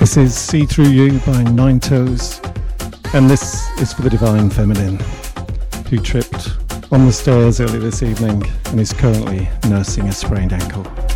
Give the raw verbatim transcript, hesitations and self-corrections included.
This is See Through You by Nine Toes, and this is for the Divine Feminine, who tripped on the stairs early this evening and is currently nursing a sprained ankle.